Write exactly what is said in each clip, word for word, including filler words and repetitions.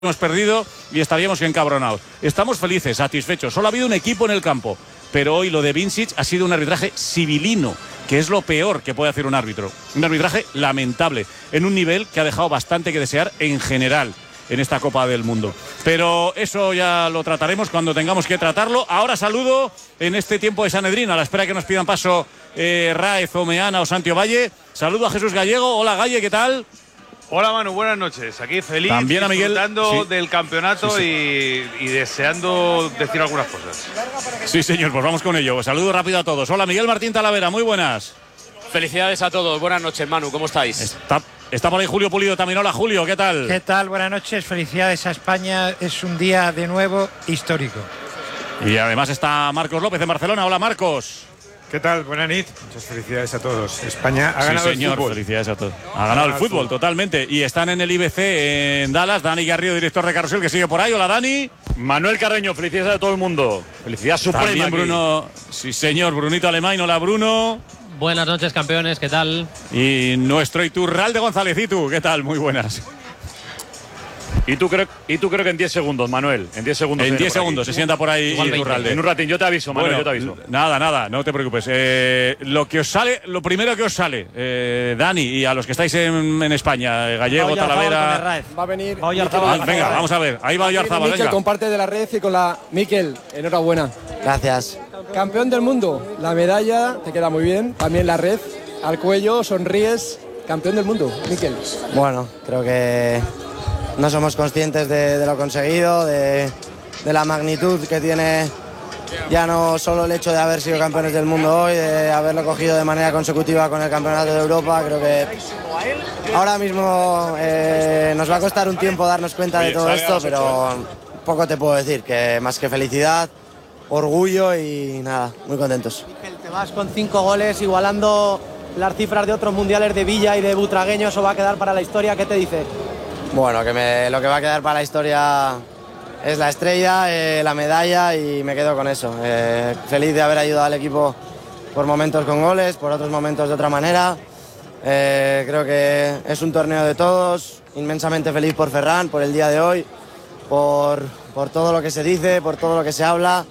hemos perdido y estaríamos encabronados. Estamos felices, satisfechos. Solo ha habido un equipo en el campo. Pero hoy lo de Vincic ha sido un arbitraje civilino, que es lo peor que puede hacer un árbitro. Un arbitraje lamentable, en un nivel que ha dejado bastante que desear en general en esta Copa del Mundo. Pero eso ya lo trataremos cuando tengamos que tratarlo. Ahora saludo en este tiempo de Sanedrín, a la espera que nos pidan paso eh, Raez, Omeana o Santiago Valle. Saludo a Jesús Gallego. Hola, Galle, ¿qué tal? Hola Manu, buenas noches. Aquí feliz, también a Miguel, disfrutando sí. del campeonato sí, sí. Y, y deseando decir algunas cosas. Sí, señor, pues vamos con ello. Saludo rápido a todos. Hola, Miguel Martín Talavera, muy buenas. Felicidades a todos. Buenas noches, Manu, ¿cómo estáis? Está, está por ahí Julio Pulido también. Hola, Julio, ¿qué tal? ¿Qué tal? Buenas noches. Felicidades a España. Es un día de nuevo histórico. Y además está Marcos López en Barcelona. Hola, Marcos. ¿Qué tal? Buenas noches. Muchas felicidades a todos. España ha sí, ganado señor, el fútbol. Felicidades a todos. Ha, ha ganado el fútbol, fútbol, totalmente. Y están en el I B C en Dallas. Dani Garrido, director de Carrusel, que sigue por ahí. Hola, Dani. Manuel Carreño, felicidades a todo el mundo. Felicidad suprema. También Bruno. Sí, señor. Brunito Alemán. Hola, Bruno. Buenas noches, campeones. ¿Qué tal? Y nuestro Iturralde González. ¿Y tú? ¿Qué tal? Muy buenas. Y tú, creo, y tú creo que en diez segundos, Manuel. En diez segundos. En diez segundos se sienta por ahí Iturralde. En un ratín, yo te aviso, Manuel, bueno, yo te aviso. Nada, nada, no te preocupes. Eh, lo que os sale, lo primero que os sale, eh, Dani, y a los que estáis en, en España, Gallego, Talavera. Va a venir. Va ah, venga, vamos a ver. Ahí va Oyarzábal. Miquel comparte de la red y con la Miquel. Enhorabuena. Gracias. Campeón del mundo. La medalla te queda muy bien. También la red al cuello, sonríes. Campeón del mundo, Miquel. Bueno, creo que no somos conscientes de, de lo conseguido, de, de la magnitud que tiene ya no solo el hecho de haber sido campeones del mundo hoy, de haberlo cogido de manera consecutiva con el Campeonato de Europa. Creo que ahora mismo eh, nos va a costar un tiempo darnos cuenta de todo esto, pero poco te puedo decir, que más que felicidad, orgullo y nada, muy contentos. Te vas con cinco goles igualando las cifras de otros mundiales de Villa y de Butragueño, eso va a quedar para la historia. ¿Qué te dice? Bueno, que me, lo que va a quedar para la historia es la estrella, eh, la medalla y me quedo con eso. Eh, feliz de haber ayudado al equipo por momentos con goles, por otros momentos de otra manera. Eh, creo que es un torneo de todos, inmensamente feliz por Ferran, por el día de hoy, por, por todo lo que se dice, por todo lo que se habla.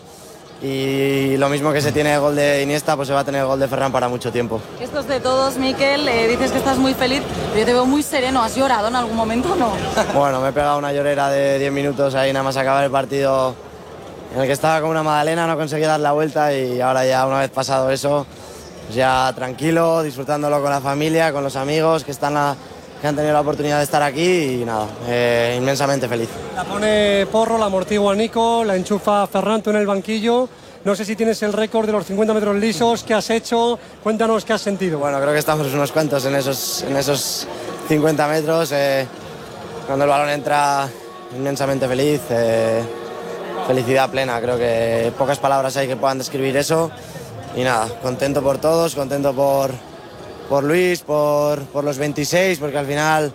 Y lo mismo que se tiene el gol de Iniesta, pues se va a tener el gol de Ferran para mucho tiempo. Esto es de todos, Miquel. Eh, dices que estás muy feliz, pero yo te veo muy sereno. ¿Has llorado en algún momento o no? Bueno, me he pegado una llorera de diez minutos ahí nada más acabar el partido, en el que estaba como una magdalena, no conseguía dar la vuelta y ahora ya una vez pasado eso, pues ya tranquilo, disfrutándolo con la familia, con los amigos que están la, que han tenido la oportunidad de estar aquí y nada, eh, inmensamente feliz. La pone Porro, la amortigua Nico, la enchufa Ferran, tú en el banquillo. No sé si tienes el récord de los cincuenta metros lisos, ¿qué has hecho? Cuéntanos qué has sentido. Bueno, creo que estamos unos cuantos en esos, en esos cincuenta metros. Eh, cuando el balón entra, inmensamente feliz, eh, felicidad plena. Creo que pocas palabras hay que puedan describir eso. Y nada, contento por todos, contento por, por Luis, por, por los veintiséis, porque al final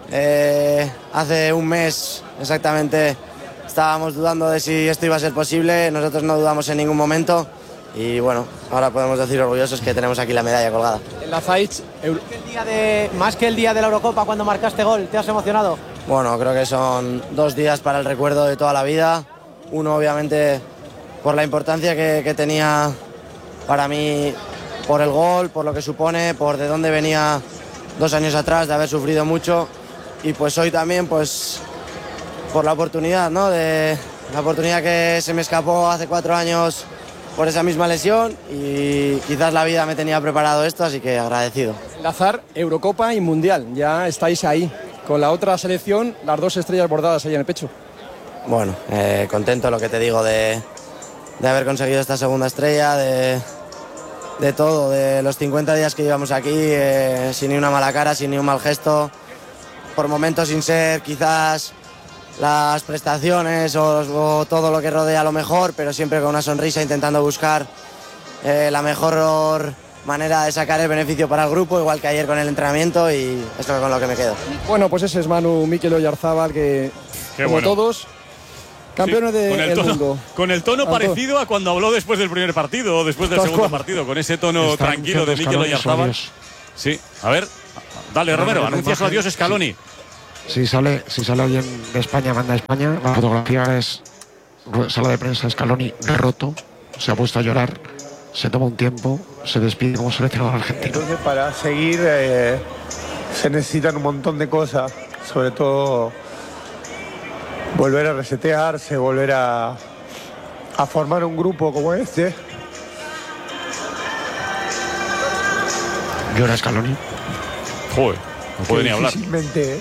eh, hace un mes exactamente estábamos dudando de si esto iba a ser posible, nosotros no dudamos en ningún momento y bueno, ahora podemos decir orgullosos que tenemos aquí la medalla colgada. En la Zaitz, el día de, más que el día de la Eurocopa cuando marcaste gol, ¿te has emocionado? Bueno, creo que son dos días para el recuerdo de toda la vida. Uno obviamente por la importancia que, que tenía para mí, por el gol, por lo que supone, por de dónde venía dos años atrás, de haber sufrido mucho y pues hoy también pues por la oportunidad, ¿no? De la oportunidad que se me escapó hace cuatro años por esa misma lesión y quizás la vida me tenía preparado esto, así que agradecido. Lazar, Eurocopa y Mundial, ya estáis ahí con la otra selección, las dos estrellas bordadas ahí en el pecho. Bueno, eh, contento, lo que te digo, de, de haber conseguido esta segunda estrella, de, de todo, de los cincuenta días que llevamos aquí, eh, sin ni una mala cara, sin ni un mal gesto, por momentos sin ser quizás las prestaciones o, o todo lo que rodea lo mejor, pero siempre con una sonrisa intentando buscar eh, la mejor manera de sacar el beneficio para el grupo, igual que ayer con el entrenamiento, y es con lo que me quedo. Bueno, pues ese es Manu Miquel Oyarzábal, que Qué como bueno. todos, campeones sí, del tono, mundo. Con el tono Alto. parecido a cuando habló después del primer partido o después del Tosco. segundo partido, con ese tono Están tranquilo de Miquel Oyarzábal. Sí, a ver, dale Romero, anuncia su adiós Scaloni. Si sale, si sale alguien de España, manda a España. La fotografía es sala de prensa, Scaloni roto, se ha puesto a llorar, se toma un tiempo, se despide como seleccionador argentino. Entonces, para seguir eh, se necesitan un montón de cosas, sobre todo volver a resetearse, volver a, a formar un grupo como este. Llora Scaloni. Joder, no puede ni hablar. Difícilmente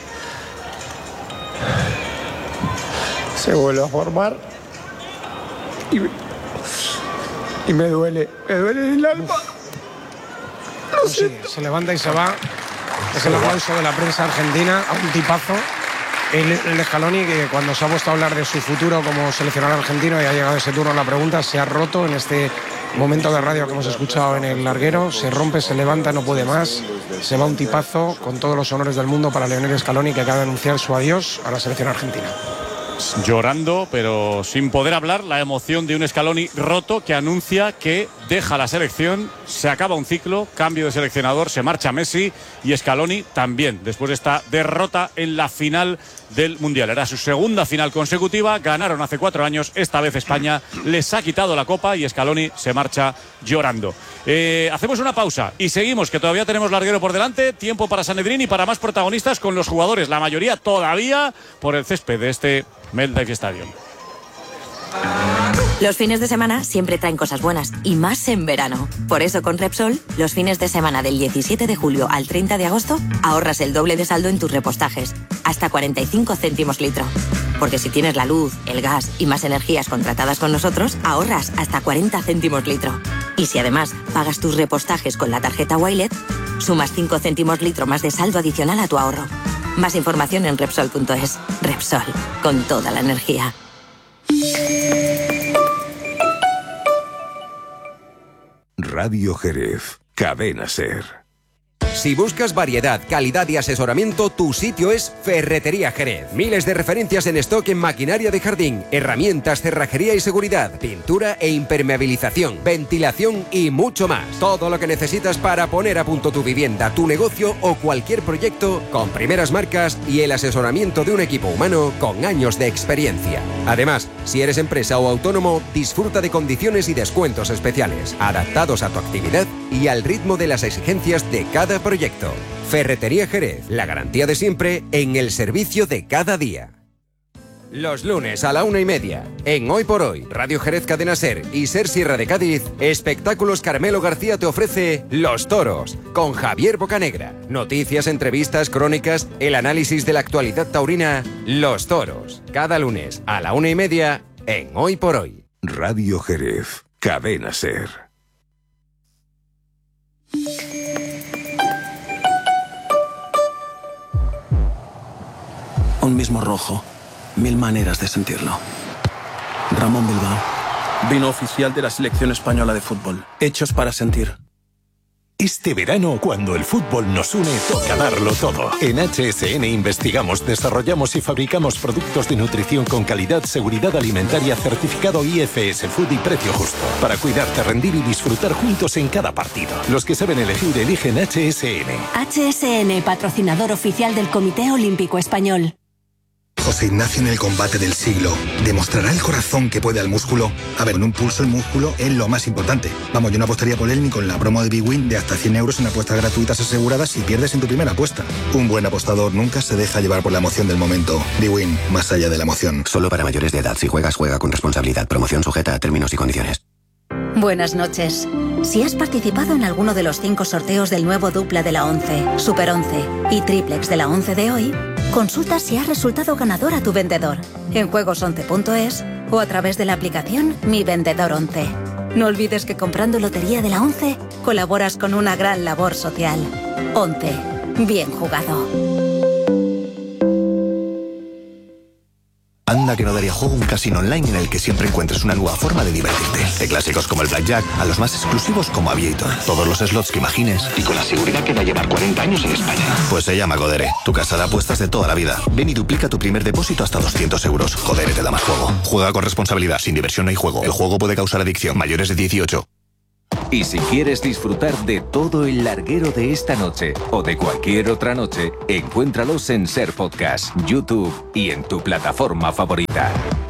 se vuelve a formar y, y me duele, me duele el alma. No sí, se levanta y se va. Es el aplauso de la prensa argentina a un tipazo. El, el Scaloni, que cuando se ha puesto a hablar de su futuro como seleccionador argentino y ha llegado ese turno a la pregunta, se ha roto en este momento de radio que hemos escuchado en el larguero. Se rompe, se levanta, no puede más. Se va un tipazo con todos los honores del mundo para Lionel Scaloni, que acaba de anunciar su adiós a la selección argentina. Llorando, pero sin poder hablar, la emoción de un Scaloni roto que anuncia que deja la selección, se acaba un ciclo, cambio de seleccionador, se marcha Messi y Scaloni también, después de esta derrota en la final del Mundial. Era su segunda final consecutiva, ganaron hace cuatro años, esta vez España les ha quitado la copa y Scaloni se marcha llorando. Eh, hacemos una pausa y seguimos, que todavía tenemos larguero por delante, tiempo para Sanedrín y para más protagonistas con los jugadores, la mayoría todavía por el césped de este MetLife Stadium. Los fines de semana siempre traen cosas buenas, y más en verano. Por eso con Repsol, los fines de semana del diecisiete de julio al treinta de agosto, ahorras el doble de saldo en tus repostajes, hasta cuarenta y cinco céntimos litro. Porque si tienes la luz, el gas y más energías contratadas con nosotros, ahorras hasta cuarenta céntimos litro. Y si además pagas tus repostajes con la tarjeta Wilet, sumas cinco céntimos litro más de saldo adicional a tu ahorro. Más información en Repsol punto es. Repsol, con toda la energía. Radio Jerez, Cadena Ser. Si buscas variedad, calidad y asesoramiento, tu sitio es Ferretería Jerez. Miles de referencias en stock en maquinaria de jardín, herramientas, cerrajería y seguridad, pintura e impermeabilización, ventilación y mucho más. Todo lo que necesitas para poner a punto tu vivienda, tu negocio o cualquier proyecto con primeras marcas y el asesoramiento de un equipo humano con años de experiencia. Además, si eres empresa o autónomo, disfruta de condiciones y descuentos especiales, adaptados a tu actividad y al ritmo de las exigencias de cada proyecto. Ferretería Jerez, la garantía de siempre en el servicio de cada día. Los lunes a la una y media, en Hoy por Hoy, Radio Jerez Cadena Ser y Ser Sierra de Cádiz, Espectáculos Carmelo García te ofrece Los Toros, con Javier Bocanegra. Noticias, entrevistas, crónicas, el análisis de la actualidad taurina. Los Toros, cada lunes a la una y media, en Hoy por Hoy. Radio Jerez, Cadena Ser. Un mismo rojo, mil maneras de sentirlo. Ramón Bilbao, vino oficial de la selección española de fútbol, hechos para sentir. Este verano, cuando el fútbol nos une, toca darlo todo. En H S N investigamos, desarrollamos y fabricamos productos de nutrición con calidad, seguridad alimentaria, certificado I F S Food y precio justo. Para cuidarte, rendir y disfrutar juntos en cada partido. Los que saben elegir, eligen H S N. H S N, patrocinador oficial del Comité Olímpico Español. José Ignacio en el combate del siglo. ¿Demostrará el corazón que puede al músculo? A ver, en un pulso el músculo es lo más importante. Vamos, yo no apostaría por él ni con la promo de BWin de hasta cien euros en apuestas gratuitas aseguradas si pierdes en tu primera apuesta. Un buen apostador nunca se deja llevar por la emoción del momento. BWin, más allá de la emoción. Solo para mayores de edad. Si juegas, juega con responsabilidad. Promoción sujeta a términos y condiciones. Buenas noches. Si has participado en alguno de los cinco sorteos del nuevo dupla de la once, Super once y triplex de la once de hoy, consulta si has resultado ganador a tu vendedor en juegos once punto es o a través de la aplicación Mi Vendedor once. No olvides que comprando Lotería de la once colaboras con una gran labor social. once. Bien jugado. Anda que no daría juego un casino online en el que siempre encuentres una nueva forma de divertirte. De clásicos como el Blackjack a los más exclusivos como Aviator. Todos los slots que imagines y con la seguridad que va a llevar cuarenta años en España. Pues se llama Codere, tu casa de apuestas de toda la vida. Ven y duplica tu primer depósito hasta doscientos euros. Codere te da más juego. Juega con responsabilidad, sin diversión no hay juego. El juego puede causar adicción. Mayores de dieciocho. Y si quieres disfrutar de todo el larguero de esta noche o de cualquier otra noche, encuéntralos en Ser Podcast, YouTube y en tu plataforma favorita.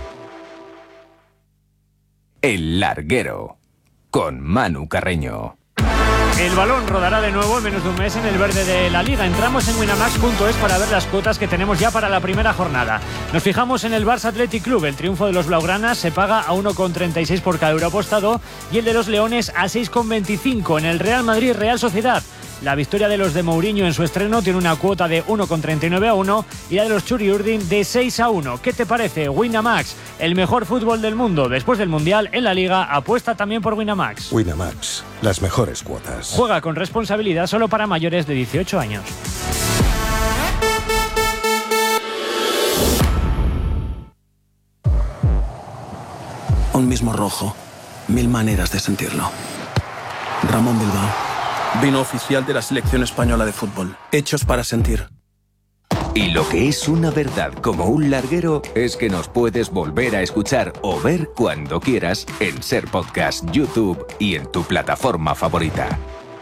El Larguero, con Manu Carreño. El balón rodará de nuevo en menos de un mes en el verde de la Liga. Entramos en winamax punto es para ver las cuotas que tenemos ya para la primera jornada. Nos fijamos en el Barça Athletic Club. El triunfo de los blaugranas se paga a uno coma treinta y seis por cada euro apostado y el de los leones a seis coma veinticinco. En el Real Madrid Real Sociedad, la victoria de los de Mourinho en su estreno tiene una cuota de uno coma treinta y nueve a uno y la de los Churiurdin de seis a uno. ¿Qué te parece? Winamax, el mejor fútbol del mundo. Después del Mundial en la Liga, apuesta también por Winamax. Winamax, las mejores cuotas. Juega con responsabilidad solo para mayores de dieciocho años. Un mismo rojo, mil maneras de sentirlo. Ramón Bilbao, vino oficial de la selección española de fútbol, hechos para sentir. Y lo que es una verdad como un larguero es que nos puedes volver a escuchar o ver cuando quieras en Ser Podcast, YouTube y en tu plataforma favorita.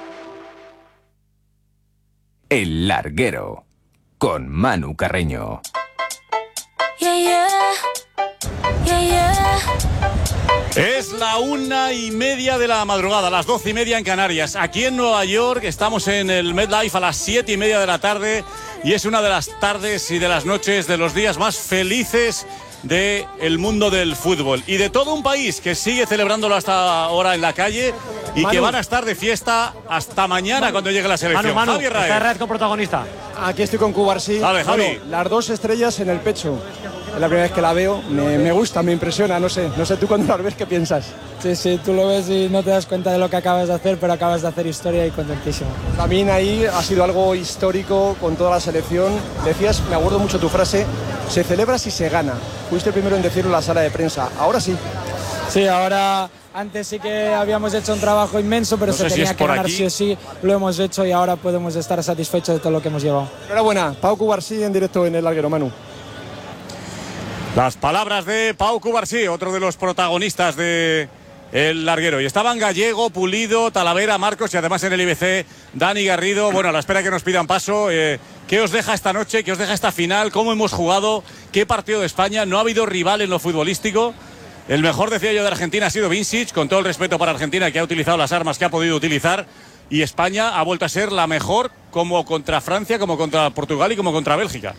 El Larguero, con Manu Carreño. Yeah, yeah. Yeah, yeah. Es la una y media de la madrugada, las doce y media en Canarias. Aquí en Nueva York estamos en el MetLife a las siete y media de la tarde y es una de las tardes y de las noches de los días más felices del mundo del fútbol y de todo un país que sigue celebrándolo hasta ahora en la calle y Manu, que van a estar de fiesta hasta mañana Manu, cuando llegue la selección. Manu, Manu, está Red con protagonista. Aquí estoy con Cubarsí. Dale, Javi. Bueno, las dos estrellas en el pecho. Es la primera vez que la veo, me, me gusta, me impresiona, no sé, no sé tú cuando la ves qué piensas. Sí, sí, tú lo ves y no te das cuenta de lo que acabas de hacer, pero acabas de hacer historia y contentísimo. También ahí ha sido algo histórico con toda la selección. Decías, me acuerdo mucho tu frase, se celebra si se gana. Fuiste el primero en decirlo en la sala de prensa, ahora sí. Sí, ahora antes sí que habíamos hecho un trabajo inmenso, pero no se tenía si que ganar aquí. Sí o sí, lo hemos hecho y ahora podemos estar satisfechos de todo lo que hemos llevado. Enhorabuena, Pau Cubarsí en directo en El Larguero, Manu. Las palabras de Pau Cubarsí, otro de los protagonistas de El Larguero. Y estaban Gallego, Pulido, Talavera, Marcos y además en el I B C Dani Garrido. Bueno, a la espera que nos pidan paso. Eh, ¿Qué os deja esta noche? ¿Qué os deja esta final? ¿Cómo hemos jugado? ¿Qué partido de España? No ha habido rival en lo futbolístico. El mejor, decía yo, de Argentina ha sido Vincic, con todo el respeto para Argentina, que ha utilizado las armas que ha podido utilizar. Y España ha vuelto a ser la mejor, como contra Francia, como contra Portugal y como contra Bélgica.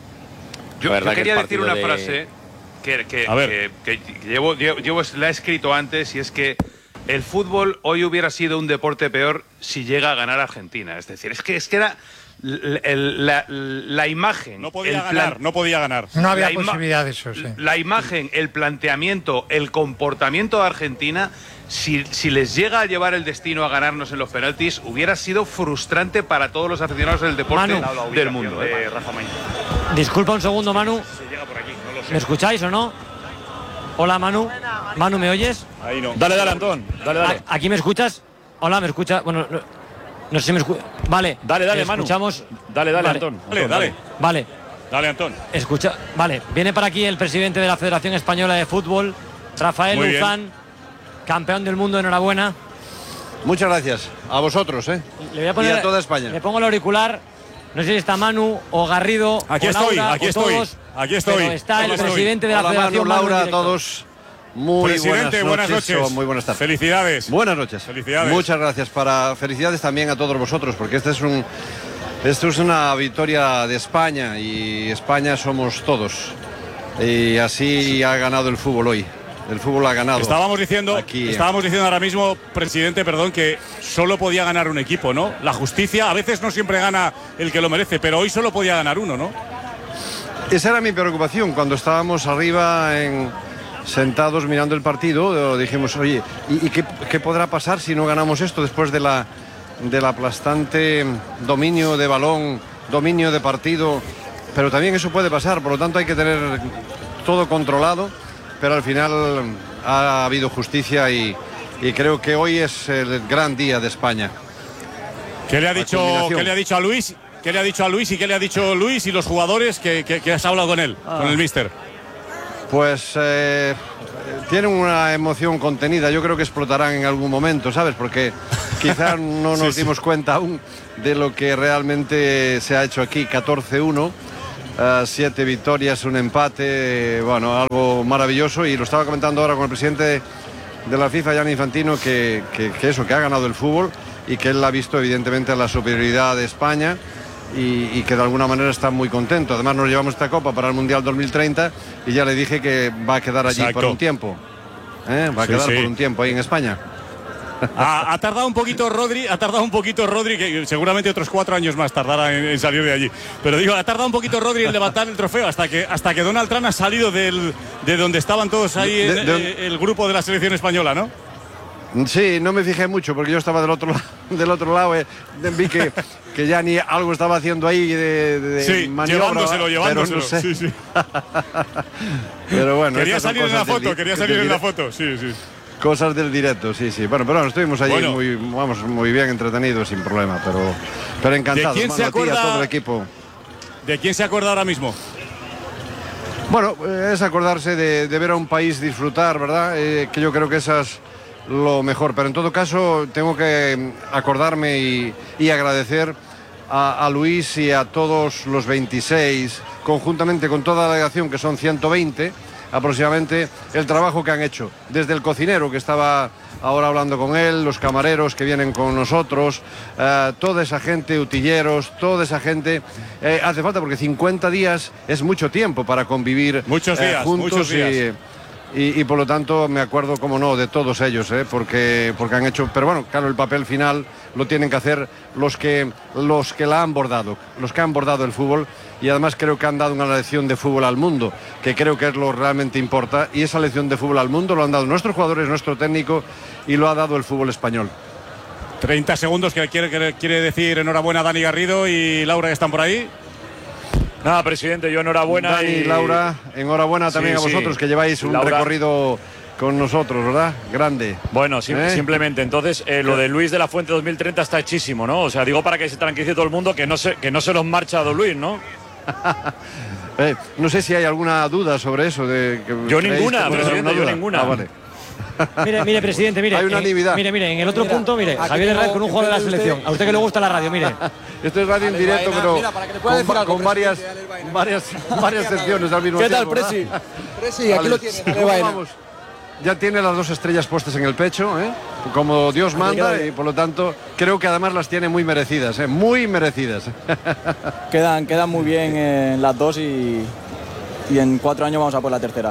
Yo, yo quería decir una de... frase que, que, que, que, que llevo, llevo, llevo, la he escrito antes y es que el fútbol hoy hubiera sido un deporte peor si llega a ganar Argentina. Es decir, es que, es que era la, la, la imagen... No podía ganar, plan, no podía ganar. No había posibilidad de eso, sí. La imagen, el planteamiento, el comportamiento de Argentina... Si, si les llega a llevar el destino a ganarnos en los penaltis, hubiera sido frustrante para todos los aficionados del deporte Manu, del mundo. De eh. Rafa Disculpa un segundo, Manu. Se llega por aquí, no lo sé. ¿Me escucháis o no? Hola, Manu. Manu, ¿me oyes? Ahí no. Dale, dale, Antón. Dale, dale. ¿Aquí me escuchas? Hola, ¿me escuchas? Bueno, no, no sé si me escuchas. Vale. Dale, dale, Manu. Escuchamos. Dale, dale, vale. Antón. Dale, dale. Vale. Dale, Antón. Escucha. Vale. Viene para aquí el presidente de la Federación Española de Fútbol, Rafael Muy Luzán. Bien. Campeón del mundo, enhorabuena. Muchas gracias. A vosotros, ¿eh? Le voy a poner, y a toda España. Le pongo el auricular. No sé si está Manu o Garrido. Aquí o estoy, Laura, aquí o estoy. Todos, aquí estoy. Pero está aquí el estoy. presidente de la Hola, Federación. Manu, Laura, a todos. Muy Presidente, buenas noches. noches. Muy buenas tardes. Felicidades. Buenas noches. Felicidades. Muchas gracias. Para felicidades también a todos vosotros, porque este es un, esto es una victoria de España y España somos todos. Y así ha ganado el fútbol hoy. El fútbol ha ganado. Estábamos diciendo, aquí, estábamos diciendo ahora mismo, presidente, perdón, que solo podía ganar un equipo, ¿no? La justicia a veces no siempre gana el que lo merece, pero hoy solo podía ganar uno, ¿no? Esa era mi preocupación cuando estábamos arriba en, sentados mirando el partido. Dijimos, oye, ¿y, y qué, qué podrá pasar si no ganamos esto después de la del aplastante dominio de balón, dominio de partido? Pero también eso puede pasar, por lo tanto hay que tener todo controlado. Pero al final ha habido justicia y, y creo que hoy es el gran día de España. ¿Qué le ha dicho, ¿qué le ha dicho a Luis? ¿Qué le ha dicho a Luis y qué le ha dicho Luis y los jugadores que, que, que has hablado con él, ah. con el míster? pues eh, tienen una emoción contenida. Yo creo que explotarán en algún momento, ¿sabes? Porque quizás no nos sí, dimos sí. cuenta aún de lo que realmente se ha hecho aquí. catorce uno, uh, siete victorias, un empate, bueno, algo maravilloso. Y lo estaba comentando ahora con el presidente de la FIFA, Gianni Infantino, que, que, que eso, que ha ganado el fútbol y que él ha visto evidentemente la superioridad de España y, y que de alguna manera está muy contento. Además nos llevamos esta copa para el Mundial dos mil treinta y ya le dije que va a quedar allí Exacto. por un tiempo. ¿Eh? Va a sí, quedar sí. por un tiempo ahí en España. Ha, ha tardado un poquito Rodri, ha tardado un poquito Rodri, que seguramente otros cuatro años más tardará en, en salir de allí. Pero digo, ha tardado un poquito Rodri en levantar el trofeo hasta que hasta que Donald Trump ha salido del, de donde estaban todos ahí de, de, en, de, el grupo de la selección española, ¿no? Sí, no me fijé mucho porque yo estaba del otro, del otro lado. Eh, vi que, que ya ni algo estaba haciendo ahí de, de sí, maniobra, llevándoselo, llevándoselo. Pero, no sé. sí, sí. pero bueno, quería salir en la foto, quería salir en la foto, sí, sí. Cosas del directo, sí, sí. Bueno, pero bueno, estuvimos allí bueno. muy, vamos, muy bien entretenidos, sin problema, pero, pero encantados. ¿De quién se acuerda, a todo el equipo? ¿De quién se acuerda ahora mismo? Bueno, es acordarse de, de ver a un país disfrutar, ¿verdad? Eh, que yo creo que esa es lo mejor. Pero en todo caso, tengo que acordarme y, y agradecer a, a Luis y a todos los veintiséis, conjuntamente con toda la delegación, que son ciento veinte aproximadamente, el trabajo que han hecho, desde el cocinero que estaba ahora hablando con él, los camareros que vienen con nosotros, eh, toda esa gente, utilleros, toda esa gente, eh, hace falta porque cincuenta días es mucho tiempo para convivir muchos días, eh, juntos muchos días. Y, y, y por lo tanto me acuerdo, como no, de todos ellos, eh, porque, porque han hecho, pero bueno, claro, el papel final lo tienen que hacer los que, los que la han bordado, los que han bordado el fútbol. Y además creo que han dado una lección de fútbol al mundo, que creo que es lo que realmente importa, y esa lección de fútbol al mundo lo han dado nuestros jugadores, nuestro técnico, y lo ha dado el fútbol español. treinta segundos que quiere, quiere decir enhorabuena a Dani Garrido y Laura, que están por ahí. Nada, presidente, yo enhorabuena. Dani y Laura, enhorabuena también sí, a vosotros, sí. que lleváis un Laura. recorrido con nosotros, ¿verdad? Grande. Bueno, sim ¿Eh? simplemente, entonces, eh, lo de Luis de la Fuente dos mil treinta está hechísimo, ¿no? O sea, digo para que se tranquilice todo el mundo que no se, que no se nos marcha a Don Luis, ¿no? eh, no sé si hay alguna duda sobre eso. De que yo ninguna, presidente, yo ninguna. Ah, vale. Mire, mire, presidente, mire. Hay unanimidad. Eh, mire, mire, en el otro mira, punto, mire, Javier Herrera con un jugador de la selección. A usted que le gusta la radio, mire. Esto es radio en directo, pero mira, con, con, con varias, varias, varias secciones al mismo ¿Qué tiempo. ¿Qué tal, Presi? Presi, aquí lo tiene. Vamos. Ya tiene las dos estrellas puestas en el pecho, ¿eh? Como Dios manda, y por lo tanto creo que además las tiene muy merecidas, ¿eh? Muy merecidas. Quedan, quedan muy bien eh, las dos y, y en cuatro años vamos a por la tercera.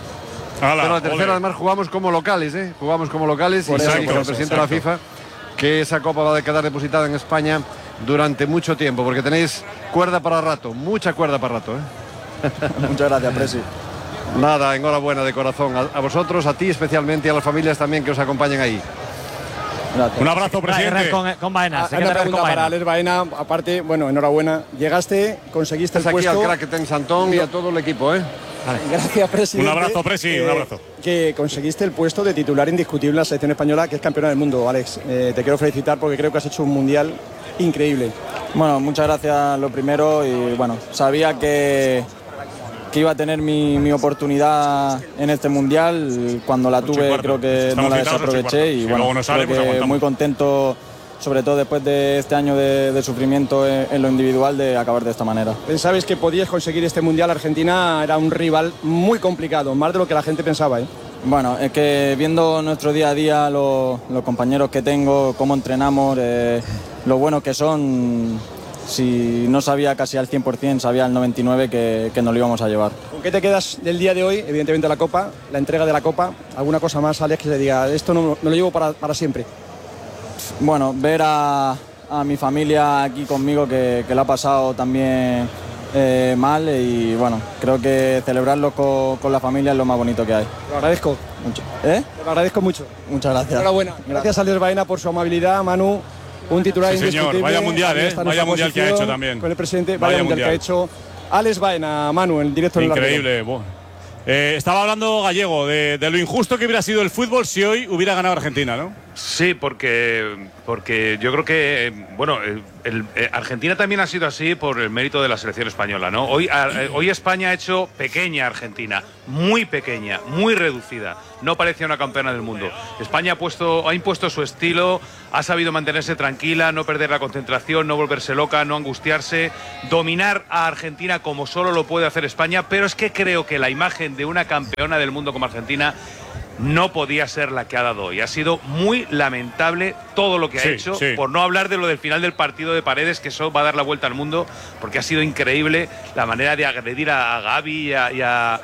Ala, Pero la tercera ole. además jugamos como locales, ¿eh? Jugamos como locales por y exacto, por el presidente exacto. de la FIFA que esa copa va a quedar depositada en España durante mucho tiempo, porque tenéis cuerda para rato, mucha cuerda para rato, ¿eh? Muchas gracias, Presi. Nada, enhorabuena de corazón a, a vosotros, a ti especialmente y a las familias también que os acompañen ahí. Gracias. Un abrazo, presidente. Con, con Baena. Hay una pregunta con para Alex Baena. Aparte, bueno, enhorabuena. Llegaste, conseguiste Estás el aquí puesto. Al crack que ten Santón y a todo el equipo, ¿eh? Vale. Gracias, presidente. Un abrazo, Presi, eh, un abrazo. Que conseguiste el puesto de titular indiscutible en la selección española, que es campeona del mundo, Alex. Eh, te quiero felicitar porque creo que has hecho un mundial increíble. Bueno, muchas gracias lo primero y bueno, sabía que... que iba a tener mi, mi oportunidad en este mundial. Cuando la tuve creo que no la desaproveché y bueno, no sale, creo que pues muy contento, sobre todo después de este año de, de sufrimiento en, en lo individual, de acabar de esta manera. ¿Pensabais que podíais conseguir este mundial? Argentina era un rival muy complicado, más de lo que la gente pensaba, ¿eh? Bueno, es que viendo nuestro día a día, los, los compañeros que tengo, cómo entrenamos, eh, lo buenos que son, si no sabía casi al cien por cien, sabía al noventa y nueve por ciento que, que nos lo íbamos a llevar. ¿Con qué te quedas del día de hoy? Evidentemente la Copa, la entrega de la Copa. ¿Alguna cosa más, Alex, que se diga, esto no, no lo llevo para, para siempre? Bueno, ver a, a mi familia aquí conmigo, que, que la ha pasado también eh, mal, y bueno, creo que celebrarlo con, con la familia es lo más bonito que hay. Te lo agradezco. Mucho. ¿Eh? Te lo agradezco mucho. Muchas gracias. Enhorabuena. Gracias a Alex Baena por su amabilidad, Manu. Un titular sí, indiscutible. Señor. Vaya mundial, ¿eh? Vaya mundial que ha hecho también. Con el presidente, vaya, vaya mundial, mundial que ha hecho Alex Baena, Manu, en directo en el Increíble. Bueno. Eh, estaba hablando Gallego de, de lo injusto que hubiera sido el fútbol si hoy hubiera ganado Argentina, ¿no? Sí, porque, porque yo creo que, bueno, el, el, el Argentina también ha sido así por el mérito de la selección española, ¿no? Hoy, a, hoy España ha hecho pequeña Argentina, muy pequeña, muy reducida. No parecía una campeona del mundo. España ha, puesto, ha impuesto su estilo, ha sabido mantenerse tranquila, no perder la concentración, no volverse loca, no angustiarse, dominar a Argentina como solo lo puede hacer España, pero es que creo que la imagen de una campeona del mundo como Argentina no podía ser la que ha dado hoy. Ha sido muy lamentable todo lo que sí, ha hecho, sí. por no hablar de lo del final del partido de Paredes, que eso va a dar la vuelta al mundo, porque ha sido increíble la manera de agredir a Gavi y a, y a,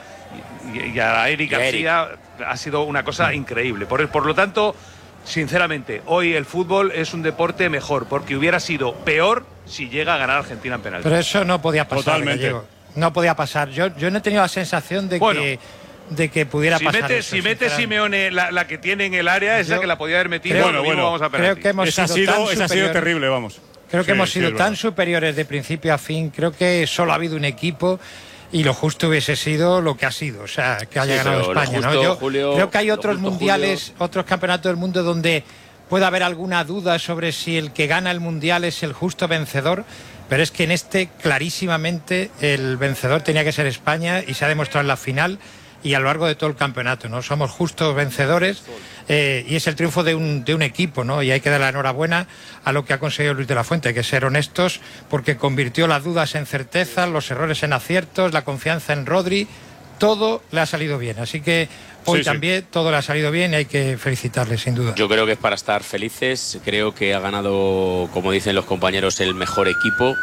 y a Eric García. Ha sido una cosa increíble. Por, por lo tanto, sinceramente, hoy el fútbol es un deporte mejor, porque hubiera sido peor si llega a ganar Argentina en penalti. Pero eso no podía pasar. Totalmente. Gallego. No podía pasar. Yo, yo no he tenido la sensación de bueno, que... de que pudiera si pasar mete, eso, si mete Simeone la, la que tiene en el área, esa que la podía haber metido. Creo, bueno, bueno, vamos a creo que hemos esa sido, ha sido, tan esa ha sido terrible, vamos. Creo que sí, hemos sí, sido es tan verdad. superiores de principio a fin. Creo que solo ha habido un equipo y lo justo hubiese sido lo que ha sido, o sea, que haya Sí, ganado pero España. lo justo, ¿no? Yo Julio, creo que hay lo otros justo, mundiales, Julio. otros campeonatos del mundo donde puede haber alguna duda sobre si el que gana el mundial es el justo vencedor. Pero es que en este clarísimamente el vencedor tenía que ser España y se ha demostrado en la final y a lo largo de todo el campeonato, ¿no? Somos justos vencedores eh, y es el triunfo de un, de un equipo, ¿no? Y hay que dar la enhorabuena a lo que ha conseguido Luis de la Fuente, hay que ser honestos, porque convirtió las dudas en certezas, los errores en aciertos, la confianza en Rodri, todo le ha salido bien. Así que hoy Sí, sí. también todo le ha salido bien y hay que felicitarle, sin duda. Yo creo que es para estar felices. Creo que ha ganado, como dicen los compañeros, el mejor equipo.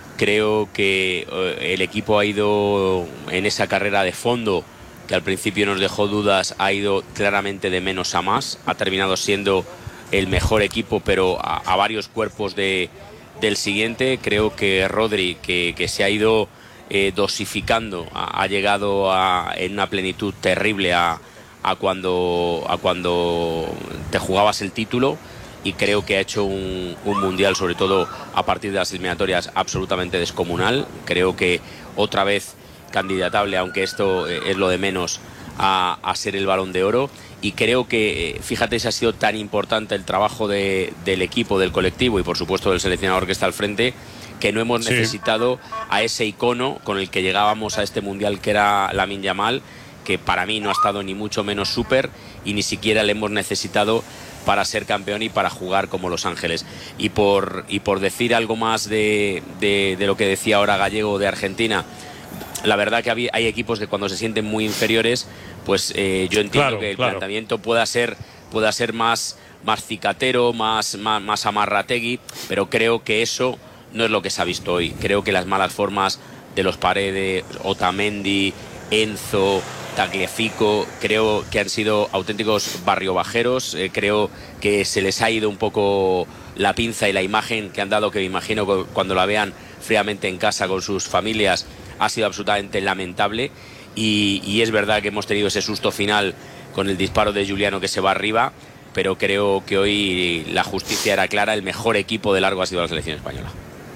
Creo que eh, el equipo ha ido en esa carrera de fondo, que al principio nos dejó dudas, ha ido claramente de menos a más. Ha terminado siendo el mejor equipo, pero a, a varios cuerpos de, del siguiente. Creo que Rodri, que, que se ha ido eh, dosificando, ha, ha llegado a, en una plenitud terrible a, a, cuando, a cuando te jugabas el título. Y creo que ha hecho un, un mundial, sobre todo a partir de las eliminatorias, absolutamente descomunal. Creo que otra vez candidatable, aunque esto es lo de menos, a, a ser el Balón de Oro. Y creo que, fíjate si ha sido tan importante el trabajo de, del equipo, del colectivo y por supuesto del seleccionador que está al frente, que no hemos Sí. necesitado a ese icono con el que llegábamos a este mundial, que era Lamine Yamal, que para mí no ha estado ni mucho menos súper y ni siquiera le hemos necesitado para ser campeón y para jugar como Los Ángeles. Y por, y por decir algo más de, de, de lo que decía ahora Gallego de Argentina, la verdad que había, hay equipos que cuando se sienten muy inferiores, pues eh, yo entiendo Claro, que el claro. planteamiento pueda ser, pueda ser más, más cicatero, más, más, más amarrategui, pero creo que eso no es lo que se ha visto hoy. Creo que las malas formas de los Paredes, Otamendi, Enzo, Tagliafico, creo que han sido auténticos barriobajeros. Eh, creo que se les ha ido un poco la pinza y la imagen que han dado, que me imagino que cuando la vean fríamente en casa con sus familias, ha sido absolutamente lamentable. Y, y es verdad que hemos tenido ese susto final con el disparo de Giuliano que se va arriba, pero creo que hoy la justicia era clara. El mejor equipo de largo ha sido la selección española.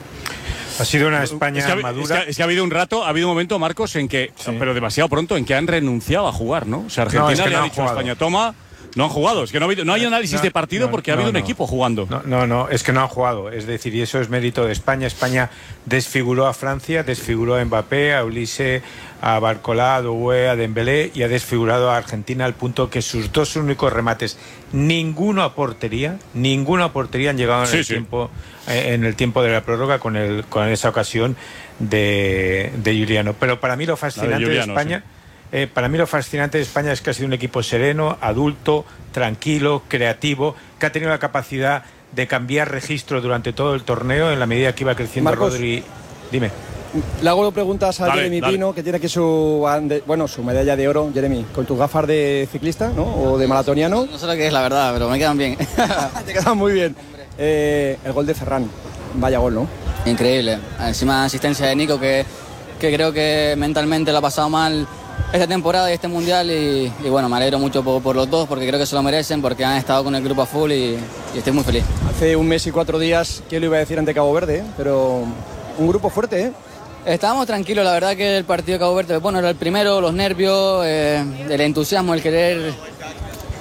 Ha sido una España es que, ha, madura. Es que, es que ha habido un rato, ha habido un momento, Marcos, en que, sí. pero demasiado pronto, en que han renunciado a jugar, ¿no? O sea, Argentina no, es que le no ha han dicho jugado. a España, toma, no han jugado. Es que no, ha habido, no hay análisis no, de partido no, porque ha no, habido un no. equipo jugando. No, no, no, es que no han jugado. Es decir, y eso es mérito de España. España desfiguró a Francia, desfiguró a Mbappé, a Ulises, a Barcolá, a Doué, a Dembélé y ha desfigurado a Argentina al punto que sus dos únicos remates, ninguno a portería, ninguno a portería han llegado en, Sí, el, sí. Tiempo, eh, en el tiempo de la prórroga con, el, con esa ocasión de, de Giuliano. Pero para mí lo fascinante de, Giuliano, de España... Eh, para mí lo fascinante de España es que ha sido un equipo sereno, adulto, tranquilo, creativo, que ha tenido la capacidad de cambiar registro durante todo el torneo en la medida que iba creciendo Marcos, Rodri. Dime. Le hago preguntas a Dale, Jeremy dale. Pino, que tiene aquí su, bueno, su medalla de oro. Jeremy, con tus gafas de ciclista, ¿no? O de maratoniano. No sé lo que es, la verdad, pero me quedan bien. Te quedan muy bien. Eh, el gol de Ferran, vaya gol, ¿no? Increíble. Encima asistencia de Nico, que, que creo que mentalmente lo ha pasado mal esta temporada y este mundial y, y bueno, me alegro mucho por, por los dos porque creo que se lo merecen, porque han estado con el grupo a full y, y estoy muy feliz. Hace un mes y cuatro días, ¿quién lo iba a decir ante Cabo Verde? ¿eh? Pero un grupo fuerte, ¿eh? Estábamos tranquilos, la verdad que el partido de Cabo Verde, bueno, era el primero, los nervios, eh, el entusiasmo, el querer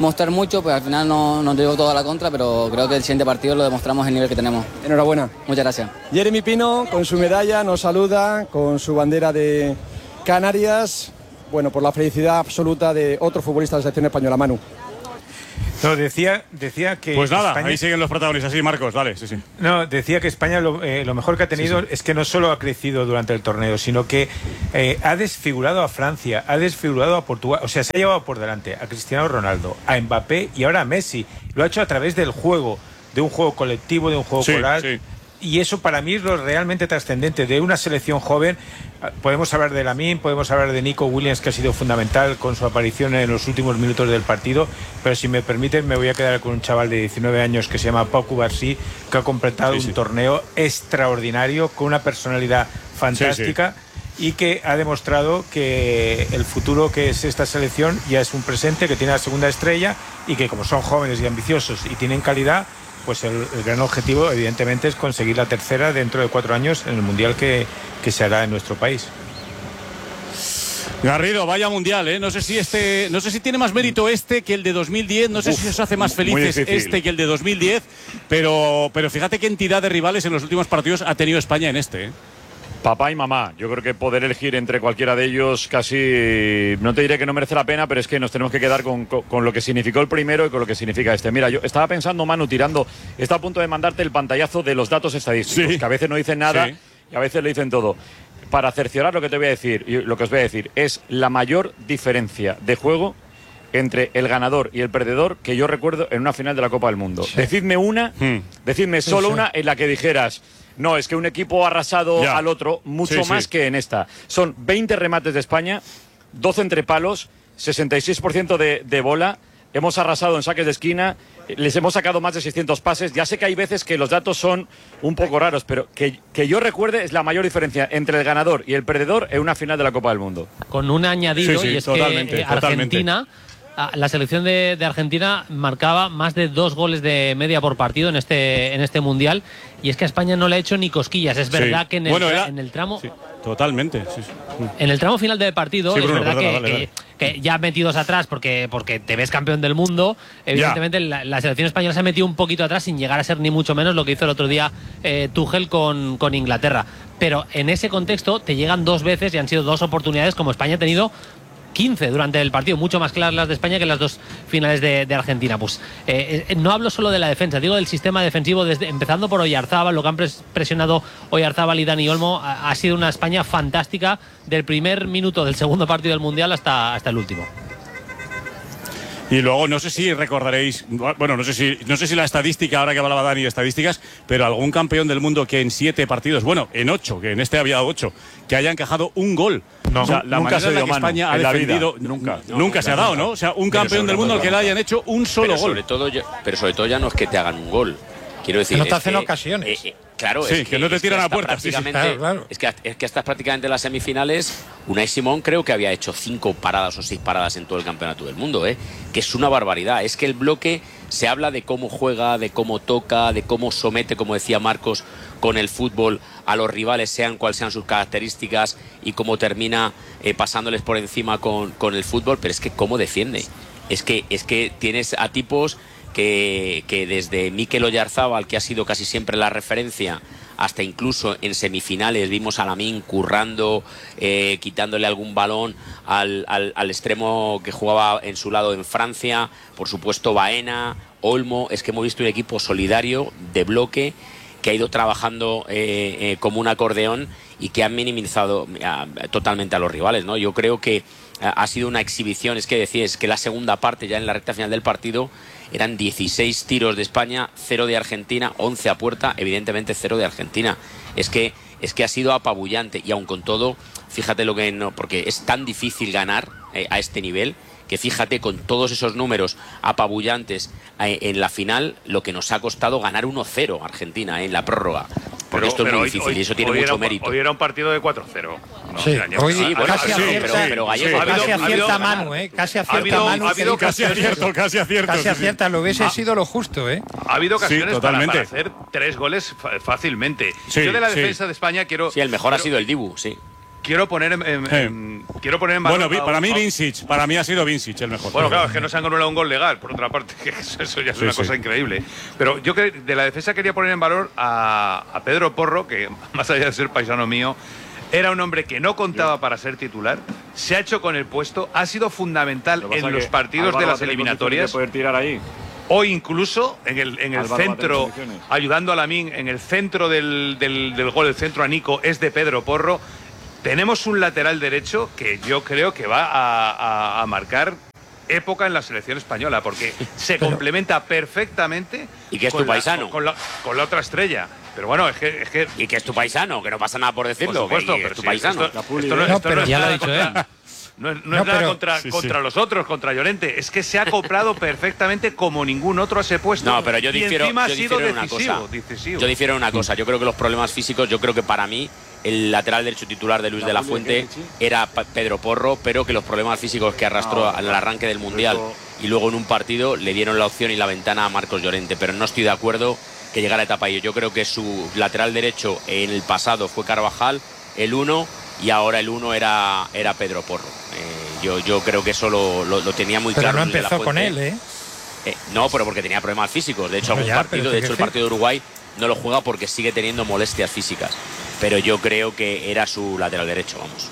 mostrar mucho, pues al final no nos dio toda la contra, pero creo que el siguiente partido lo demostramos el nivel que tenemos. Enhorabuena. Muchas gracias. Jeremy Pino con su medalla nos saluda, con su bandera de Canarias, bueno, por la felicidad absoluta de otro futbolista de la selección española, Manu. No, decía, decía que... Pues nada, España... ahí siguen los protagonistas. Sí, Marcos, dale, sí, sí. No, decía que España lo, eh, lo mejor que ha tenido sí, sí. es que no solo ha crecido durante el torneo, sino que eh, ha desfigurado a Francia, ha desfigurado a Portugal, o sea, se ha llevado por delante a Cristiano Ronaldo, a Mbappé y ahora a Messi. Lo ha hecho a través del juego, de un juego colectivo, de un juego sí, coral. Sí. Y eso para mí es lo realmente trascendente de una selección joven. Podemos hablar de Lamine, podemos hablar de Nico Williams, que ha sido fundamental con su aparición en los últimos minutos del partido, pero si me permiten me voy a quedar con un chaval de diecinueve años que se llama Pau Cubarsí, que ha completado sí, sí. un torneo extraordinario, con una personalidad fantástica sí, sí. y que ha demostrado que el futuro que es esta selección ya es un presente, que tiene la segunda estrella y que como son jóvenes y ambiciosos y tienen calidad, pues el, el gran objetivo evidentemente es conseguir la tercera dentro de cuatro años en el Mundial que, que se hará en nuestro país. Garrido, vaya Mundial, ¿eh? No sé si este, no sé si tiene más mérito este que el de dos mil diez, no sé Uf, si os hace más felices este que el de dos mil diez, pero, pero fíjate qué entidad de rivales en los últimos partidos ha tenido España en este, ¿eh? Papá y mamá, yo creo que poder elegir entre cualquiera de ellos casi, no te diré que no merece la pena, pero es que nos tenemos que quedar con, con, con lo que significó el primero y con lo que significa este. Mira, yo estaba pensando, Manu, tirando, está a punto de mandarte el pantallazo de los datos estadísticos, sí. que a veces no dicen nada sí. y a veces le dicen todo. Para cerciorar lo que te voy a decir, y lo que os voy a decir, es la mayor diferencia de juego entre el ganador y el perdedor que yo recuerdo en una final de la Copa del Mundo. Sí. Decidme una, hmm. decidme solo sí, sí. una en la que dijeras... No, es que un equipo ha arrasado ya. al otro mucho sí, más sí. que en esta. Son veinte remates de España, doce entre palos, sesenta y seis por ciento de, de bola. Hemos arrasado en saques de esquina, les hemos sacado más de seiscientos pases. Ya sé que hay veces que los datos son un poco raros, pero que, que yo recuerde es la mayor diferencia entre el ganador y el perdedor en una final de la Copa del Mundo. Con un añadido, sí, sí, y es totalmente, que eh, Argentina... Totalmente. La selección de, de Argentina marcaba más de dos goles de media por partido en este, en este Mundial, y es que a España no le ha hecho ni cosquillas. Es verdad sí. que en el, bueno, era, en el tramo... Sí, totalmente. Sí, sí. En el tramo final del partido, sí, Bruno, es verdad perdona, que, vale, que, vale. que ya metidos atrás porque, porque te ves campeón del mundo, evidentemente la, la selección española se ha metido un poquito atrás sin llegar a ser ni mucho menos lo que hizo el otro día eh, Tuchel con, con Inglaterra. Pero en ese contexto te llegan dos veces y han sido dos oportunidades como España ha tenido quince durante el partido, mucho más claras las de España que las dos finales de, de Argentina. Pues eh, eh, no hablo solo de la defensa, digo del sistema defensivo, desde, empezando por Oyarzábal, lo que han pres presionado Oyarzábal y Dani Olmo, ha, ha sido una España fantástica del primer minuto del segundo partido del Mundial hasta, hasta el último. Y luego, no sé si recordaréis, bueno, no sé si no sé si la estadística, ahora que hablaba Dani de estadísticas, pero algún campeón del mundo que en siete partidos, bueno, en ocho, que en este había ocho, que haya encajado un gol. No, o sea, la nunca manera en la que España ha defendido, nunca, no, nunca se ha dado, ¿no? O sea, un campeón del mundo al que le hayan hecho un solo pero gol. Sobre todo ya, pero sobre todo ya no es que te hagan un gol. Quiero decir, que no te es hacen que, ocasiones. Eh, eh, claro, sí, es que, que no te tiran es a puerta. Sí, sí, claro, claro. Es, que, es que hasta prácticamente las semifinales, Unai Simón creo que había hecho cinco paradas o seis paradas en todo el campeonato del mundo, ¿eh? Que es una barbaridad. Es que el bloque se habla de cómo juega, de cómo toca, de cómo somete, como decía Marcos, con el fútbol a los rivales, sean cuales sean sus características, y cómo termina eh, pasándoles por encima con, con el fútbol, pero es que cómo defiende. Es que, es que tienes a tipos que, que desde Mikel Oyarzábal, que ha sido casi siempre la referencia, hasta incluso en semifinales vimos a Lamine currando, eh, quitándole algún balón al, al, al extremo que jugaba en su lado en Francia, por supuesto Baena, Olmo. Es que hemos visto un equipo solidario, de bloque, que ha ido trabajando eh, eh, como un acordeón y que han minimizado eh, totalmente a los rivales, ¿no? Yo creo que eh, ha sido una exhibición. Es que decías que la segunda parte, ya en la recta final del partido, eran dieciséis tiros de España, cero de Argentina, once a puerta, evidentemente cero de Argentina. Es que, es que ha sido apabullante, y aun con todo, fíjate lo que no, porque es tan difícil ganar eh, a este nivel, que fíjate, con todos esos números apabullantes eh, en la final, lo que nos ha costado ganar uno cero Argentina eh, en la prórroga. Porque pero, esto es muy hoy, difícil hoy, y eso tiene mucho era, mérito. Hoy era un partido de cuatro cero. No, sí, hoy, sí, bueno, casi sí, acierta, pero, pero Gallego, sí, casi habido, acierta habido, Manu, ¿eh? Casi acierta habido, Manu. Habido, casi acierto, casi acierto. Casi acierta, lo hubiese ah, sido lo justo, ¿eh? Ha habido ocasiones sí, para, para hacer tres goles fácilmente. Sí, Yo de la sí. defensa de España quiero... Sí, el mejor quiero, ha sido el Dibu, sí. quiero poner en, en, Eh. en- quiero poner en valor. Bueno, a- para mí a- Vincic, para mí ha sido Vincic el mejor. Bueno, claro, es que no se han anulado un gol legal, por otra parte, que eso, eso ya es Sí, una sí. cosa increíble. Pero yo que de la defensa quería poner en valor a, a Pedro Porro, que más allá de ser paisano mío, era un hombre que no contaba para ser titular, se ha hecho con el puesto, ha sido fundamental pasa en los que partidos Álvaro de va a las tener eliminatorias. condiciones de poder tirar ahí. O incluso en el, en el Álvaro va a tener centro, condiciones. ayudando a Lamín, en el centro del, del, del gol, el centro a Nico, es de Pedro Porro. Tenemos un lateral derecho que yo creo que va a, a- a marcar época en la selección española, porque se complementa perfectamente. Y que es con tu la- paisano. con, la, con la otra estrella. Pero bueno, es que, es que. Y que es tu paisano, que no pasa nada por decirlo. Por supuesto, que pero es tu sí, paisano. esto- esto no- No, esto pero no es ya lo nada ha dicho contra- él. No es, no No, es nada pero- contra, Sí, sí. contra los otros, contra Llorente. Es que se ha acoplado perfectamente como ningún otro a ese puesto. No, pero yo Y difiero, encima yo ha sido difiero en una decisivo, cosa. decisivo. Yo difiero en una cosa. Yo creo que los problemas físicos, yo creo que para mí el lateral derecho titular de Luis de la Fuente era Pa- Pedro Porro, pero que los problemas físicos que arrastró Ah, al arranque del Mundial y luego en un partido le dieron la opción y la ventana a Marcos Llorente. Pero no estoy de acuerdo que llegara a etapa ahí. Yo creo que su lateral derecho en el pasado fue Carvajal, el uno, y ahora el uno era, era Pedro Porro. Eh, yo, yo creo que eso lo, lo- lo tenía muy Pero claro. no Luis de la empezó con Fuente. él, ¿eh? Eh, no, pero porque tenía problemas físicos. De hecho, Bueno, algún ya, partido, pero de ¿qué hecho el qué? partido de Uruguay no lo juega porque sigue teniendo molestias físicas. Pero yo creo que era su lateral derecho, vamos.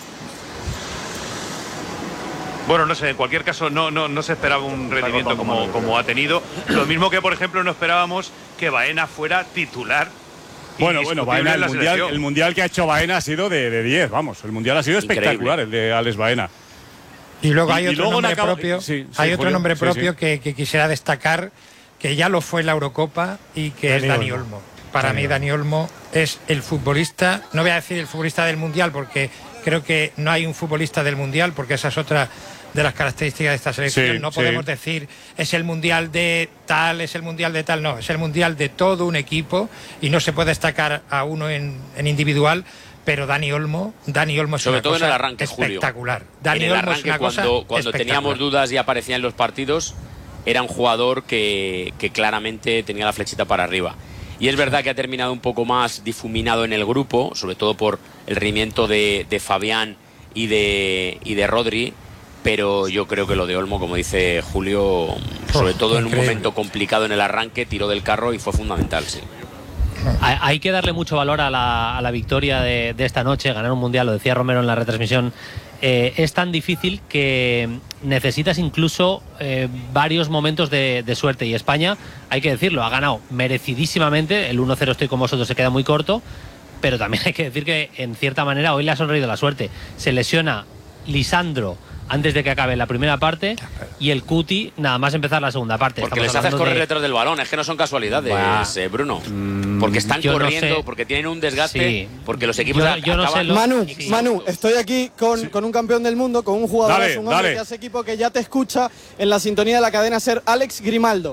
Bueno, no sé, en cualquier caso no, no, no se esperaba un rendimiento como, como ha tenido. Lo mismo que, por ejemplo, no esperábamos que Baena fuera titular. Bueno, bueno, indiscutible Baena, en el la mundial, selección. el mundial que ha hecho Baena ha sido de de diez, vamos. El mundial ha sido Increíble. espectacular, el de Alex Baena. Y luego Y- hay y otro luego nombre acaba- propio, sí, sí, hay otro Julio, nombre sí, propio sí. Que, que quisiera destacar, que ya lo fue en la Eurocopa y que Dani es Dani Olmo. Olmo. Para Dani mí Dani Olmo es el futbolista, no voy a decir el futbolista del Mundial porque creo que no hay un futbolista del Mundial, porque esa es otra de las características de esta selección. Sí, no sí. podemos decir es el Mundial de tal, es el Mundial de tal, no, es el Mundial de todo un equipo y no se puede destacar a uno en, en individual. Pero Dani Olmo, Dani Olmo es Sobre una todo en cosa el arranque, Julio. espectacular. Dani en el Olmo es arranque, una cosa cuando, cuando espectacular. teníamos dudas y aparecía en los partidos, era un jugador que, que claramente tenía la flechita para arriba. Y es verdad que ha terminado un poco más difuminado en el grupo, sobre todo por el rendimiento de, de Fabián y de, y de Rodri, pero yo creo que lo de Olmo, como dice Julio, sobre todo en un increíble. momento complicado en el arranque, tiró del carro y fue fundamental, sí. Hay hay que darle mucho valor a la, a la victoria de, de esta noche, ganar un mundial, lo decía Romero en la retransmisión. Eh, es tan difícil que necesitas incluso eh, varios momentos de, de suerte, y España, hay que decirlo, ha ganado merecidísimamente. El uno cero, estoy con vosotros, se queda muy corto, pero también hay que decir que en cierta manera hoy le ha sonreído la suerte. Se lesiona Lisandro antes de que acabe la primera parte y el Cuti nada más empezar la segunda parte. Porque Estamos les haces hablando correr de- detrás del balón, es que no son casualidades, Buah. eh, Bruno. Porque están yo no corriendo, sé. porque tienen un desgaste, Sí. porque los equipos Yo- a- yo no sé acaban... lo- Manu, Manu, estoy aquí con, con un campeón del mundo, con un jugador, Dale, un hombre dale. que hace equipo que ya te escucha en la sintonía de la cadena SER, Alex Grimaldo.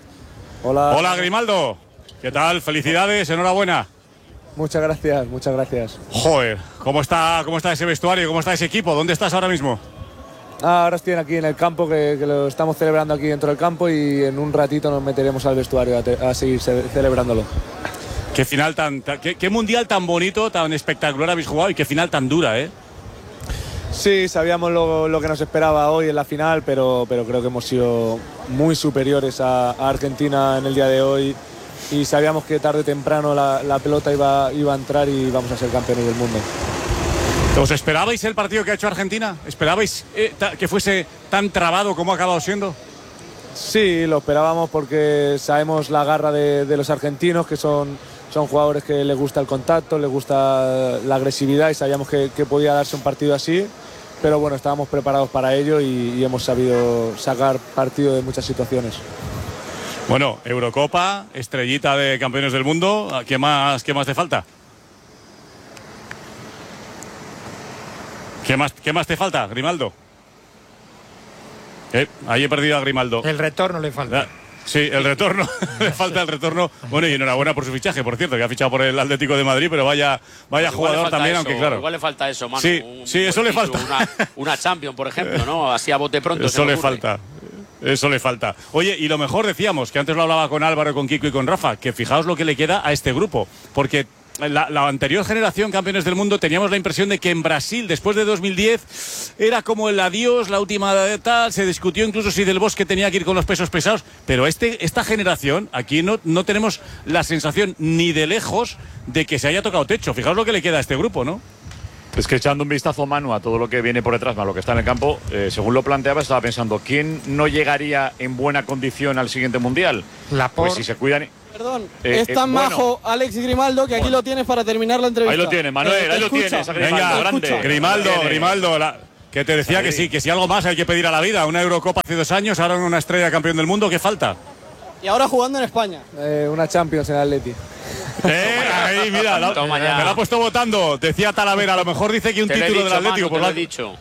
Hola. Hola, Grimaldo. ¿Qué tal? Felicidades, enhorabuena. Muchas gracias, muchas gracias. Joder, ¿cómo está, cómo está ese vestuario? ¿Cómo está ese equipo? ¿Dónde estás ahora mismo? Ah, ahora estoy aquí en el campo, que, que lo estamos celebrando aquí dentro del campo y en un ratito nos meteremos al vestuario a, te- a seguir ce- celebrándolo. Qué final tan, tan- qué, qué mundial tan bonito, tan espectacular habéis jugado y qué final tan dura, ¿eh? Sí, sabíamos lo, lo que nos esperaba hoy en la final, pero, pero creo que hemos sido muy superiores a, a Argentina en el día de hoy y sabíamos que tarde o temprano la, la pelota iba, iba a entrar y íbamos a ser campeones del mundo. ¿Os esperabais el partido que ha hecho Argentina? ¿Esperabais eh, ta- que fuese tan trabado como ha acabado siendo? Sí, lo esperábamos porque sabemos la garra de, de los argentinos, que son, son jugadores que les gusta el contacto, les gusta la agresividad y sabíamos que, que podía darse un partido así, pero bueno, estábamos preparados para ello y, y hemos sabido sacar partido de muchas situaciones. Bueno, Eurocopa, estrellita de campeones del mundo, ¿qué más, qué más te falta? ¿Qué más, qué más te falta, Grimaldo? Eh, ahí he perdido a Grimaldo. El retorno le falta. Ah, Sí, el retorno. Le falta el retorno. Bueno, y enhorabuena por su fichaje, por cierto, que ha fichado por el Atlético de Madrid, pero vaya, vaya Pues igual le jugador falta también, eso, aunque claro. Igual le falta eso, Manu. Sí, un sí, eso le puestito, falta. Una, una Champions, por ejemplo, ¿no? Así a bote pronto. se Eso me le ocurre. falta. Eso le falta. Oye, y lo mejor decíamos, que antes lo hablaba con Álvaro, con Kiko y con Rafa, que fijaos lo que le queda a este grupo, porque la, la anterior generación campeones del mundo teníamos la impresión de que en Brasil, después de dos mil diez, era como el adiós, la última de tal, se discutió incluso si Del Bosque tenía que ir con los pesos pesados, pero este, esta generación, aquí no, no tenemos la sensación ni de lejos de que se haya tocado techo. Fijaos lo que le queda a este grupo, ¿no? Es que echando un vistazo, Manu, a todo lo que viene por detrás, más lo que está en el campo, eh, según lo planteaba, estaba pensando, ¿quién no llegaría en buena condición al siguiente Mundial? Laporte. Pues si se cuidan... Perdón, eh, es tan eh, majo bueno. Alex Grimaldo que aquí Bueno. lo tienes para terminar la entrevista. Ahí lo tienes, Manuel, Eh, ahí lo escucha. tienes. a Grimaldo, Venga, grande. Grimaldo, Grimaldo, la, que te decía Ahí. que sí, que si algo más hay que pedir a la vida. Una Eurocopa hace dos años, ahora una estrella campeón del mundo, ¿qué falta? Y ahora jugando en España. Eh, una Champions en Atleti. Eh, ahí, mira, la, Toma ya. me la ha puesto votando. Decía Talavera, a lo mejor dice que un Te lo he título dicho, del Atlético. Manu, Por te lo he dicho.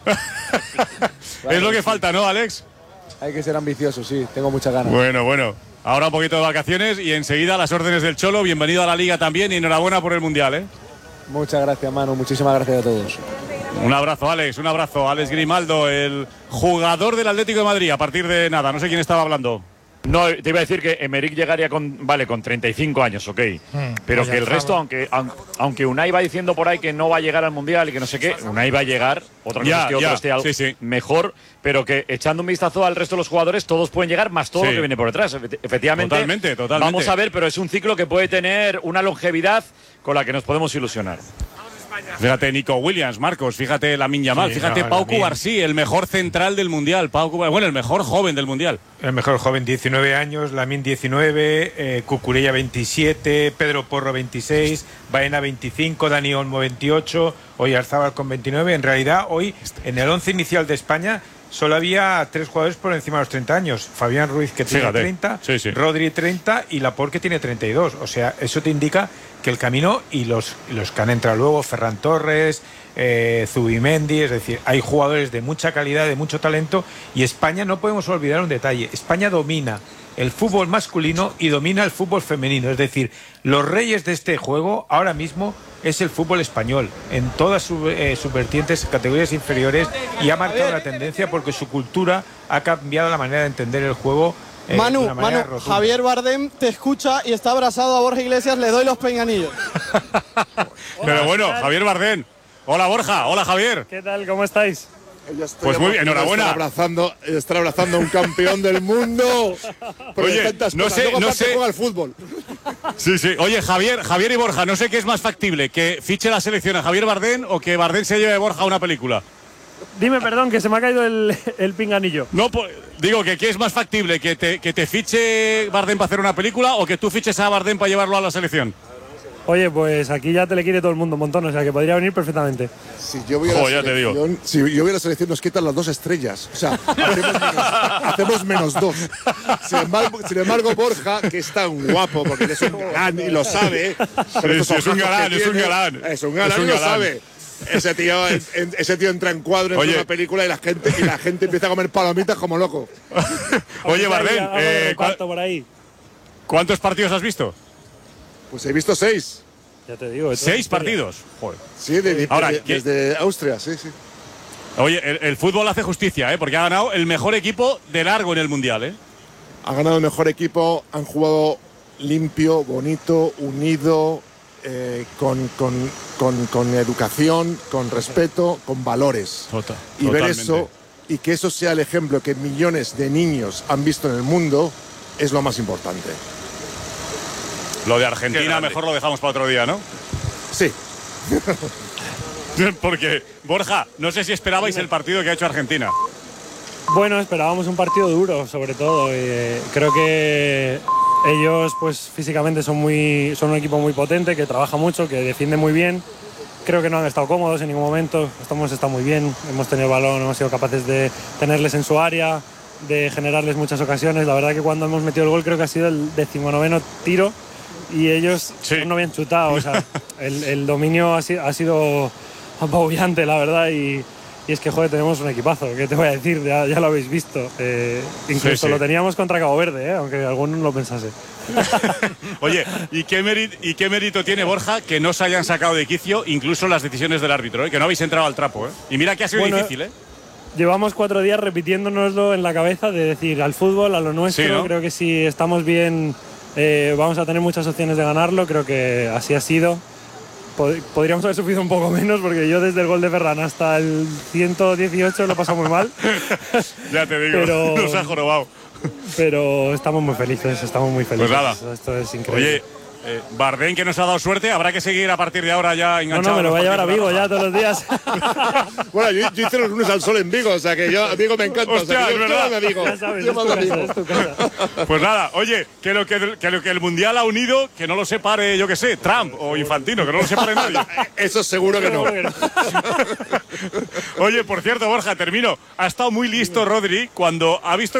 Es lo que falta, ¿no, Alex? Hay que ser ambicioso, sí, tengo muchas ganas. Bueno, bueno. Ahora un poquito de vacaciones y enseguida las órdenes del Cholo. Bienvenido a la Liga también y enhorabuena por el Mundial, ¿eh? Muchas gracias, Manu, muchísimas gracias a todos. Un abrazo, Alex, un abrazo. Alex Grimaldo, el jugador del Atlético de Madrid, a partir de nada. No sé quién estaba hablando. No, te iba a decir que Emerick llegaría con, vale, con treinta y cinco años, ok. Pero pues que el ya resto, estaba. aunque, aun- aunque Unai va diciendo por ahí que no va a llegar al Mundial y que no sé qué, Unai va a llegar, otra cosa Ya, es que otro ya, esté algo sí, sí. mejor, pero que echando un vistazo al resto de los jugadores, todos pueden llegar, más todo Sí. lo que viene por detrás. Efect- Efectivamente, Totalmente, totalmente. vamos a ver, pero es un ciclo que puede tener una longevidad con la que nos podemos ilusionar. Fíjate, Nico Williams, Marcos, fíjate Lamine Yamal, Sí, fíjate no, Pau Lamine. Cubarsí, el mejor central del Mundial. Pau Cubar- bueno, el mejor joven del Mundial. El mejor joven, diecinueve años, Lamine diecinueve, eh, Cucurella veintisiete, Pedro Porro veintiséis, Baena veinticinco, Dani Olmo veintiocho, Oyarzábal con veintinueve. En realidad, hoy, en el once inicial de España, solo había tres jugadores por encima de los treinta años. Fabián Ruiz, que tiene Fíjate. treinta, Sí, sí. Rodri treinta y Laporte, que tiene treinta y dos. O sea, eso te indica que el camino y los, y los que han entrado luego, Ferran Torres, eh, Zubimendi, es decir, hay jugadores de mucha calidad, de mucho talento, y España, no podemos olvidar un detalle, España domina el fútbol masculino y domina el fútbol femenino, es decir, los reyes de este juego ahora mismo es el fútbol español, en todas sus, eh, sus vertientes, categorías inferiores, y ha marcado la tendencia porque su cultura ha cambiado la manera de entender el juego. Eh, de Manu, una manera Manu, rotunda. Javier Bardem te escucha y está abrazado a Borja Iglesias, le doy los pinganillos. Pero bueno, Javier Bardem. Hola, Borja. Hola, Javier. ¿Qué tal? ¿Cómo estáis? Pues muy bien, enhorabuena. Estar abrazando, estar abrazando a un campeón del mundo. Porque Oye, tantas no cosas. sé, Luego no aparte sé. juega al fútbol. Sí, sí. Oye, Javier, Javier y Borja, no sé qué es más factible, que fiche la selección a Javier Bardem o que Bardem se lleve a Borja a una película. Dime, perdón, que se me ha caído el, el pinganillo. No, pues, digo que qué es más factible, que te, que te fiche Bardem para hacer una película o que tú fiches a Bardem para llevarlo a la selección. Oye, pues aquí ya te le quiere todo el mundo un montón, o sea que podría venir perfectamente. Si yo voy a la Joder, ya te digo. selección, si yo voy a la selección nos quitan las dos estrellas. O sea, hacemos menos, hacemos menos dos. Sin embargo, sin embargo, Borja, que es tan guapo, porque él es un galán y lo sabe. con Sí, estos sí, es un ojazos que galán, es un tiene, galán. Es un galán Es un y lo galán. sabe. Ese tío, en- en- ese tío entra en cuadro en Oye. una película y la gente y la gente empieza a comer palomitas como loco. Oye, Bardem, Algo de eh, reparto por ahí. ¿cuántos partidos has visto? Pues he visto seis. Ya te digo. esto es Seis historia. partidos. Joder. Sí, de- de- Ahora, de- ¿qué- desde Austria, sí, sí. Oye, el, el fútbol hace justicia, ¿eh? Porque ha ganado el mejor equipo de largo en el Mundial, ¿eh? Ha ganado el mejor equipo, han jugado limpio, bonito, unido, eh, con, con- con- con educación, con respeto, con valores. Tota- y ver totalmente. eso, y que eso sea el ejemplo que millones de niños han visto en el mundo, es lo más importante. Lo de Qué Argentina grande. mejor lo dejamos para otro día, ¿no? Sí. Porque, Borja, no sé si esperabais el partido que ha hecho Argentina. Bueno, esperábamos un partido duro, sobre todo. eh, creo que ellos, pues físicamente son muy, son un equipo muy potente, que trabaja mucho, que defiende muy bien. Creo que no han estado cómodos en ningún momento. Hemos estado muy bien, hemos tenido el balón, hemos sido capaces de tenerles en su área, de generarles muchas ocasiones. La verdad que cuando hemos metido el gol creo que ha sido el decimonoveno tiro y ellos no habían chutado. O sea, el, el dominio ha, si- ha sido apabullante, la verdad. Y, y es que, joder, tenemos un equipazo. ¿Qué te voy a decir? Ya, ya lo habéis visto. Eh, incluso Sí, sí. lo teníamos contra Cabo Verde, ¿eh? Aunque alguno no lo pensase. Oye, ¿y qué, mérito, ¿y qué mérito tiene Borja que no se hayan sacado de quicio incluso las decisiones del árbitro, ¿eh? Que no habéis entrado al trapo, ¿eh? Y mira que ha sido Bueno, difícil, ¿eh? Llevamos cuatro días repitiéndonoslo en la cabeza de decir al fútbol, a lo nuestro. Sí, ¿no? Creo que si estamos bien, eh, vamos a tener muchas opciones de ganarlo. Creo que así ha sido. pod podríamos haber sufrido un poco menos, porque yo desde el gol de Ferran hasta el ciento dieciocho lo he pasado muy mal. Ya te digo, pero, nos ha jorobado. Pero estamos muy felices, estamos muy felices. Pues nada. Esto es increíble. Oye, eh, Bardem, que nos ha dado suerte, habrá que seguir a partir de ahora ya enganchado. No, no, me lo voy a llevar a Vigo ya todos los días. Bueno, yo, yo hice los lunes al sol en Vigo, o sea que yo a Vigo me encanta. Hostia, o sea, que yo, es verdad. Yo me Vigo. Ya sabes, yo mando a Vigo. Pues nada, oye, que lo que, que lo que el Mundial ha unido, que no lo separe, yo que sé, Trump o Infantino, que no lo separe nadie. Eso seguro que no. Oye, por cierto, Borja, termino. Ha estado muy listo Rodri cuando ha visto